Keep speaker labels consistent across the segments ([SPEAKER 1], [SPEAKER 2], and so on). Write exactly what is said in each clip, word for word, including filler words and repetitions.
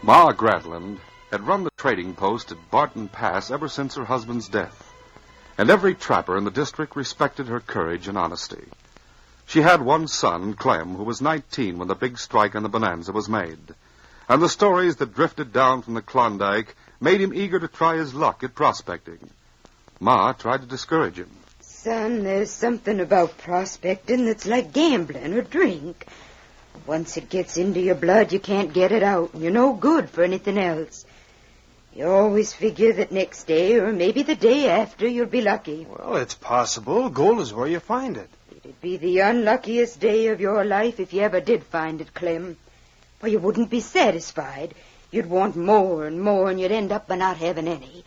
[SPEAKER 1] Ma Gradland had run the trading post at Barton Pass ever since her husband's death, and every trapper in the district respected her courage and honesty. She had one son, Clem, who was nineteen when the big strike on the Bonanza was made, and the stories that drifted down from the Klondike made him eager to try his luck at prospecting. Ma tried to discourage him.
[SPEAKER 2] Son, there's something about prospecting that's like gambling or drink. Once it gets into your blood, you can't get it out, and you're no good for anything else. You always figure that next day, or maybe the day after, you'll be lucky.
[SPEAKER 3] Well, it's possible. Gold is where you find it.
[SPEAKER 2] It'd be the unluckiest day of your life if you ever did find it, Clem. Well, you wouldn't be satisfied. You'd want more and more, and you'd end up by not having any.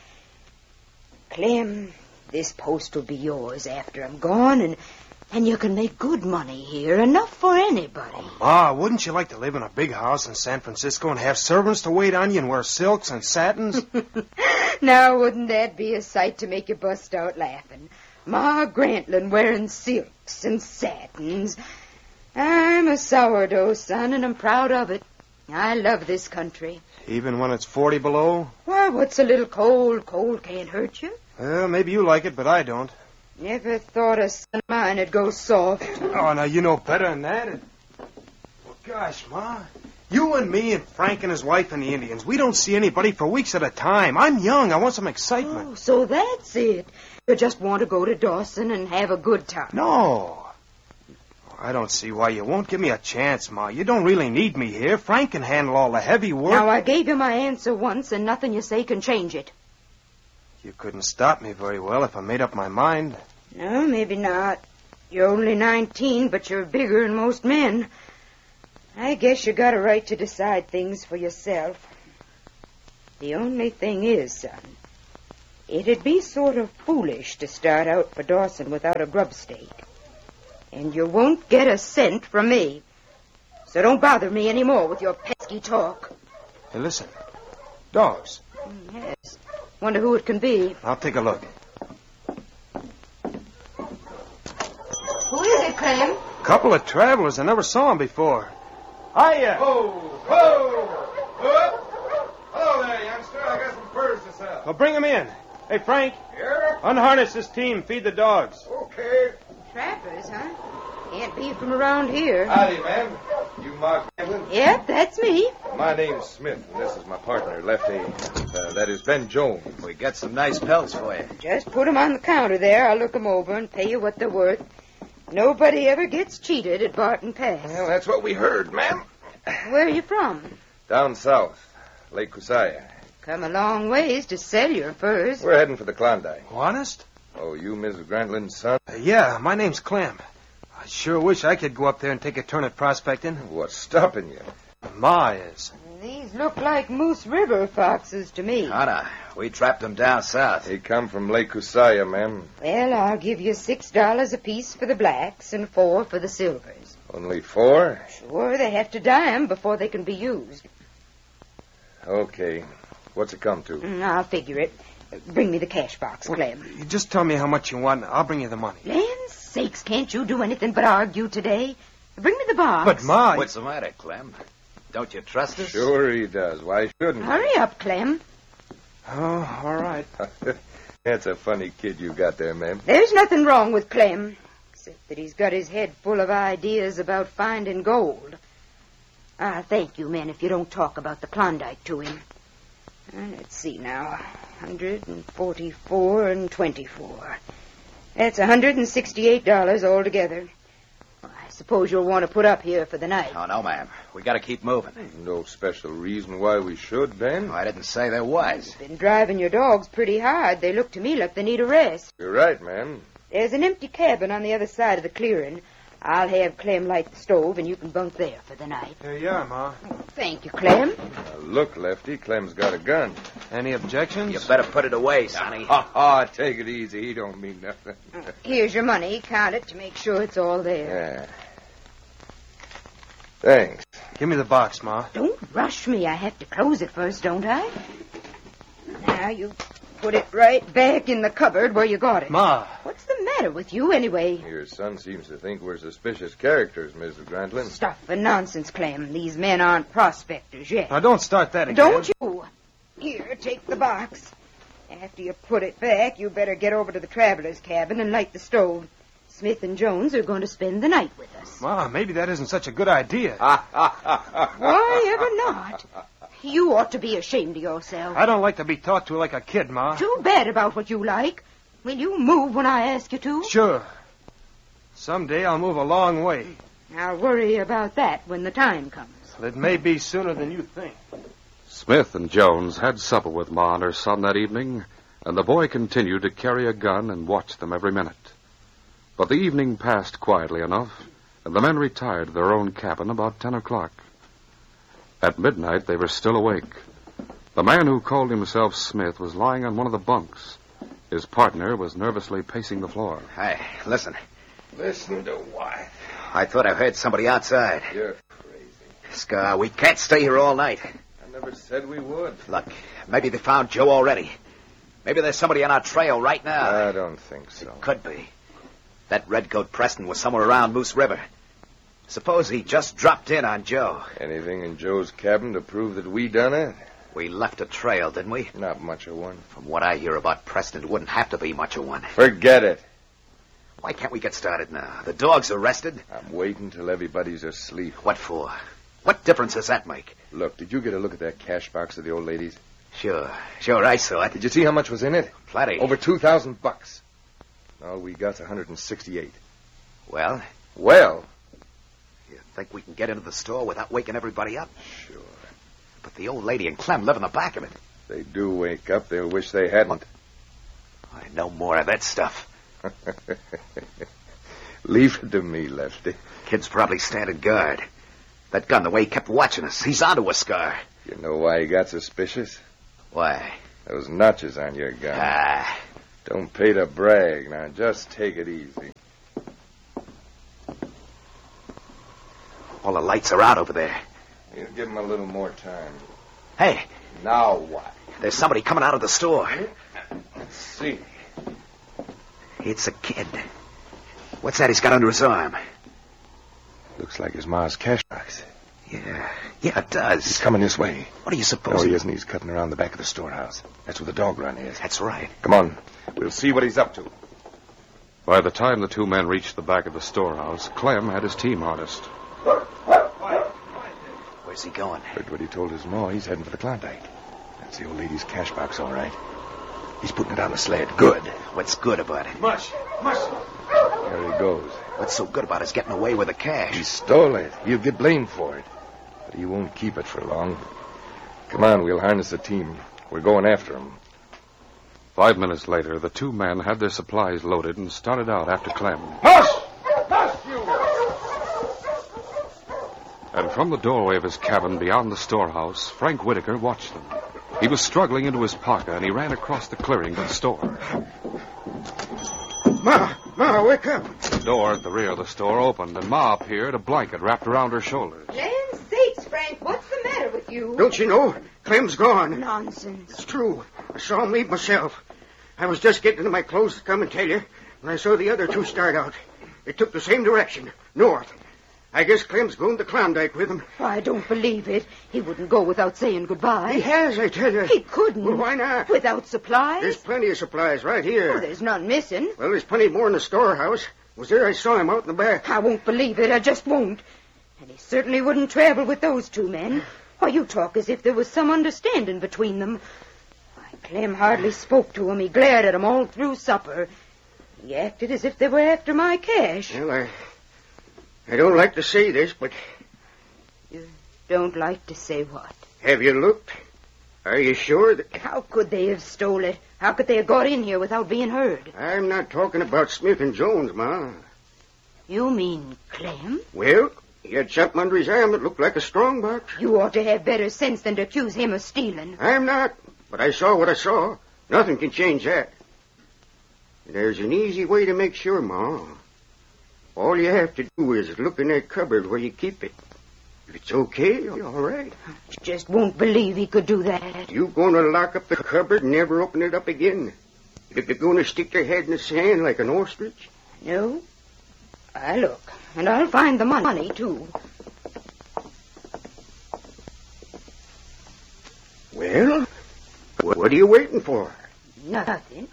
[SPEAKER 2] Clem, this post will be yours after I'm gone, and... And you can make good money here, enough for anybody.
[SPEAKER 3] Oh, Ma, wouldn't you like to live in a big house in San Francisco and have servants to wait on you and wear silks and satins?
[SPEAKER 2] Now, wouldn't that be a sight to make you bust out laughing? Ma Grantland wearing silks and satins. I'm a sourdough, son, and I'm proud of it. I love this country.
[SPEAKER 3] Even when it's forty below?
[SPEAKER 2] Why, what's a little cold? Cold can't hurt you.
[SPEAKER 3] Well, maybe you like it, but I don't.
[SPEAKER 2] Never thought a son of mine would go soft.
[SPEAKER 3] Oh, now, you know better than that. It... Well, gosh, Ma, you and me and Frank and his wife and the Indians, we don't see anybody for weeks at a time. I'm young. I want some excitement.
[SPEAKER 2] Oh, so that's it. You just want to go to Dawson and have a good time.
[SPEAKER 3] No. I don't see why you won't give me a chance, Ma. You don't really need me here. Frank can handle all the heavy work.
[SPEAKER 2] Now, I gave you my answer once, and nothing you say can change it.
[SPEAKER 3] You couldn't stop me very well if I made up my mind.
[SPEAKER 2] No, maybe not. You're only nineteen, but you're bigger than most men. I guess you got a right to decide things for yourself. The only thing is, son, it'd be sort of foolish to start out for Dawson without a grub stake. And you won't get a cent from me. So don't bother me anymore with your pesky talk.
[SPEAKER 3] Hey, listen. Dogs.
[SPEAKER 2] Yes. Wonder who it can be.
[SPEAKER 3] I'll take a look.
[SPEAKER 2] Who is it, Clem?
[SPEAKER 3] Couple of travelers. I never saw them before. Hiya.
[SPEAKER 4] Ho, ho, ho. Hello there, youngster. I got some furs to sell.
[SPEAKER 3] Well, bring them in. Hey, Frank.
[SPEAKER 4] Here?
[SPEAKER 3] Unharness this team. Feed the dogs.
[SPEAKER 4] Okay.
[SPEAKER 2] Trappers, huh? Can't be from around here.
[SPEAKER 4] Howdy, ma'am. You Mark Hamlin?
[SPEAKER 2] Yep, that's me.
[SPEAKER 4] My name's Smith, and this is my partner, Lefty. Uh, that is Ben Jones.
[SPEAKER 5] We got some nice pelts for you.
[SPEAKER 2] Just put 'em on the counter there. I'll look 'em over and pay you what they're worth. Nobody ever gets cheated at Barton Pass.
[SPEAKER 4] Well, that's what we heard, ma'am.
[SPEAKER 2] Where are you from?
[SPEAKER 4] Down south, Lake Kusaya.
[SPEAKER 2] Come a long ways to sell your furs.
[SPEAKER 4] We're heading for the Klondike.
[SPEAKER 3] Honest?
[SPEAKER 4] Oh, you Missus Grantland's son?
[SPEAKER 3] Uh, yeah, my name's Clem. I sure wish I could go up there and take a turn at prospecting.
[SPEAKER 4] What's stopping you?
[SPEAKER 3] Ma is.
[SPEAKER 2] These look like Moose River foxes to me.
[SPEAKER 5] Anna, we trapped them down south.
[SPEAKER 4] He come from Lake Kusaya, ma'am.
[SPEAKER 2] Well, I'll give you six dollars apiece for the blacks and four for the silvers.
[SPEAKER 4] Only four?
[SPEAKER 2] Sure, they have to dye 'em before they can be used.
[SPEAKER 4] Okay. What's it come to?
[SPEAKER 2] Mm, I'll figure it. Bring me the cash box, Clem.
[SPEAKER 3] You just tell me how much you want, and I'll bring you the money.
[SPEAKER 2] Land's sakes, can't you do anything but argue today? Bring me the box.
[SPEAKER 3] But, Ma...
[SPEAKER 5] What's the matter, Clem? Don't you trust us?
[SPEAKER 4] Sure he does. Why shouldn't he?
[SPEAKER 2] Hurry up, Clem.
[SPEAKER 3] Oh, all right.
[SPEAKER 4] That's a funny kid you got there, ma'am.
[SPEAKER 2] There's nothing wrong with Clem, except that he's got his head full of ideas about finding gold. Ah, thank you, men, if you don't talk about the Klondike to him. Uh, let's see now. one hundred forty-four and twenty-four. That's one hundred sixty-eight dollars altogether. Well, I suppose you'll want to put up here for the night.
[SPEAKER 5] Oh, no, ma'am. We got to keep moving.
[SPEAKER 4] No special reason why we should, Ben.
[SPEAKER 5] I didn't say there was.
[SPEAKER 2] Been driving your dogs pretty hard. They look to me like they need a rest.
[SPEAKER 4] You're right, ma'am.
[SPEAKER 2] There's an empty cabin on the other side of the clearing. I'll have Clem light the stove, and you can bunk there for the night.
[SPEAKER 3] Here you are, Ma.
[SPEAKER 2] Thank you, Clem.
[SPEAKER 4] Now, look, Lefty, Clem's got a gun.
[SPEAKER 3] Any objections?
[SPEAKER 5] You better put it away, Sonny.
[SPEAKER 4] Ha ha, take it easy. He don't mean nothing.
[SPEAKER 2] Here's your money. Count it to make sure it's all there.
[SPEAKER 4] Yeah. Thanks.
[SPEAKER 3] Give me the box, Ma.
[SPEAKER 2] Don't rush me. I have to close it first, don't I? Now, you put it right back in the cupboard where you got it.
[SPEAKER 3] Ma.
[SPEAKER 2] What's the matter? matter with you, anyway?
[SPEAKER 4] Your son seems to think we're suspicious characters, Missus Grantlin.
[SPEAKER 2] Stuff and nonsense, Clem. These men aren't prospectors yet.
[SPEAKER 3] Now, don't start that again.
[SPEAKER 2] Don't you? Here, take the box. After you put it back, you better get over to the traveler's cabin and light the stove. Smith and Jones are going to spend the night with us.
[SPEAKER 3] Ma, maybe that isn't such a good idea.
[SPEAKER 2] Why ever not? You ought to be ashamed of yourself.
[SPEAKER 3] I don't like to be talked to like a kid, Ma.
[SPEAKER 2] Too bad about what you like. Will you move when I ask you to?
[SPEAKER 3] Sure. Someday I'll move a long way.
[SPEAKER 2] I'll worry about that when the time comes.
[SPEAKER 3] It may be sooner than you think.
[SPEAKER 1] Smith and Jones had supper with Ma and her son that evening, and the boy continued to carry a gun and watch them every minute. But the evening passed quietly enough, and the men retired to their own cabin about ten o'clock. At midnight, they were still awake. The man who called himself Smith was lying on one of the bunks. His partner was nervously pacing the floor.
[SPEAKER 5] Hey, listen.
[SPEAKER 4] Listen to what?
[SPEAKER 5] I thought I heard somebody outside.
[SPEAKER 4] You're crazy.
[SPEAKER 5] Scar, we can't stay here all night.
[SPEAKER 4] I never said we would.
[SPEAKER 5] Look, maybe they found Joe already. Maybe there's somebody on our trail right now.
[SPEAKER 4] I don't think so.
[SPEAKER 5] Could be. That redcoat Preston was somewhere around Moose River. Suppose he just dropped in on Joe.
[SPEAKER 4] Anything in Joe's cabin to prove that we done it?
[SPEAKER 5] We left a trail, didn't we?
[SPEAKER 4] Not much of one.
[SPEAKER 5] From what I hear about Preston, it wouldn't have to be much of one.
[SPEAKER 4] Forget it.
[SPEAKER 5] Why can't we get started now? The dog's arrested.
[SPEAKER 4] I'm waiting till everybody's asleep.
[SPEAKER 5] What for? What difference does that make?
[SPEAKER 4] Look, did you get a look at that cash box of the old lady's?
[SPEAKER 5] Sure. Sure, I saw it.
[SPEAKER 4] Did you see how much was in it?
[SPEAKER 5] Plenty.
[SPEAKER 4] Over two thousand bucks. All we got's one hundred sixty-eight.
[SPEAKER 5] Well?
[SPEAKER 4] Well?
[SPEAKER 5] You think we can get into the store without waking everybody up?
[SPEAKER 4] Sure.
[SPEAKER 5] But the old lady and Clem live in the back of it.
[SPEAKER 4] If they do wake up, they'll wish they hadn't.
[SPEAKER 5] I know more of that stuff.
[SPEAKER 4] Leave it to me, Lefty.
[SPEAKER 5] Kid's probably standing guard. That gun, the way he kept watching us, he's onto us, Scar.
[SPEAKER 4] You know why he got suspicious?
[SPEAKER 5] Why?
[SPEAKER 4] Those notches on your gun.
[SPEAKER 5] Ah.
[SPEAKER 4] Don't pay to brag. Now, just take it easy.
[SPEAKER 5] All the lights are out over there.
[SPEAKER 4] You give him a little more time.
[SPEAKER 5] Hey,
[SPEAKER 4] Now what?
[SPEAKER 5] there's somebody coming out of the store.
[SPEAKER 4] Let's see.
[SPEAKER 5] It's a kid. What's that he's got under his arm?
[SPEAKER 4] Looks like his ma's cash box.
[SPEAKER 5] Yeah, yeah, it does.
[SPEAKER 4] He's coming this way.
[SPEAKER 5] What do you
[SPEAKER 4] No,
[SPEAKER 5] suppose?
[SPEAKER 4] he isn't. He's cutting around the back of the storehouse. That's where the dog run is.
[SPEAKER 5] That's right.
[SPEAKER 4] Come on. We'll see what he's up to.
[SPEAKER 1] By the time the two men reached the back of the storehouse, Clem had his team harnessed.
[SPEAKER 5] Where's he going?
[SPEAKER 4] Heard what he told his ma. He's heading for the Klondike. That's the old lady's cash box, all right. He's putting it on the sled. Good.
[SPEAKER 5] What's good about it?
[SPEAKER 3] Mush, mush.
[SPEAKER 4] There he goes.
[SPEAKER 5] What's so good about his getting away with the cash?
[SPEAKER 4] He stole it. He'll get blamed for it. But he won't keep it for long. Come on, we'll harness the team. We're going after him.
[SPEAKER 1] Five minutes later, the two men had their supplies loaded and started out after Clem.
[SPEAKER 4] Hush! Hush, you!
[SPEAKER 1] And from the doorway of his cabin beyond the storehouse, Frank Whitaker watched them. He was struggling into his pocket, and he ran across the clearing to the store.
[SPEAKER 3] Ma, Ma, wake up.
[SPEAKER 1] The door at the rear of the store opened, and Ma appeared, a blanket wrapped around her shoulders.
[SPEAKER 2] Land sakes, Frank, what's the matter with you?
[SPEAKER 3] Don't you know? Clem's gone.
[SPEAKER 2] Nonsense.
[SPEAKER 3] It's true. I saw him leave myself. I was just getting into my clothes to come and tell you when I saw the other two start out. They took the same direction, north. I guess Clem's going to Klondike with him.
[SPEAKER 2] I don't believe it. He wouldn't go without saying goodbye.
[SPEAKER 3] He has, I tell you.
[SPEAKER 2] He couldn't.
[SPEAKER 3] Well, why not?
[SPEAKER 2] Without supplies?
[SPEAKER 3] There's plenty of supplies right here.
[SPEAKER 2] Oh, there's none missing.
[SPEAKER 3] Well, there's plenty more in the storehouse. Was there I saw him out in the back.
[SPEAKER 2] I won't believe it. I just won't. And he certainly wouldn't travel with those two men. Why, you talk as if there was some understanding between them. Why, Clem hardly spoke to him. He glared at him all through supper. He acted as if they were after my cash.
[SPEAKER 3] Well, I... I don't like to say this, but...
[SPEAKER 2] You don't like to say what?
[SPEAKER 3] Have you looked? Are you sure that...
[SPEAKER 2] How could they have stole it? How could they have got in here without being heard?
[SPEAKER 3] I'm not talking about Smith and Jones, Ma.
[SPEAKER 2] You mean Clem?
[SPEAKER 3] Well, he had something under his arm that looked like a strong box.
[SPEAKER 2] You ought to have better sense than to accuse him of stealing.
[SPEAKER 3] I'm not, but I saw what I saw. Nothing can change that. There's an easy way to make sure, Ma. All you have to do is look in that cupboard where you keep it. If it's okay, all right.
[SPEAKER 2] You just won't believe he could do that.
[SPEAKER 3] You going to lock up the cupboard and never open it up again? If you're going to stick your head in the sand like an ostrich?
[SPEAKER 2] No. I look, and I'll find the money, too.
[SPEAKER 3] Well, what are you waiting for?
[SPEAKER 2] Nothing.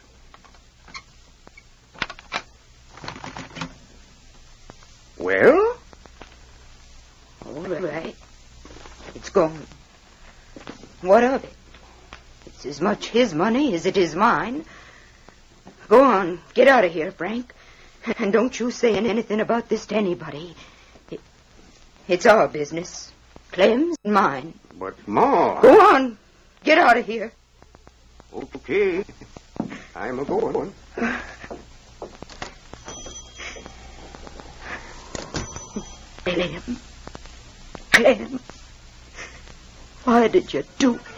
[SPEAKER 3] Well?
[SPEAKER 2] All right. It's gone. What of it? It's as much his money as it is mine. Go on. Get out of here, Frank. And don't you say anything about this to anybody. It, it's our business. Clem's and mine.
[SPEAKER 3] But, Ma...
[SPEAKER 2] Go on. Get out of here.
[SPEAKER 3] Okay. I'm a-going.
[SPEAKER 2] Clem. Clem. Why did you do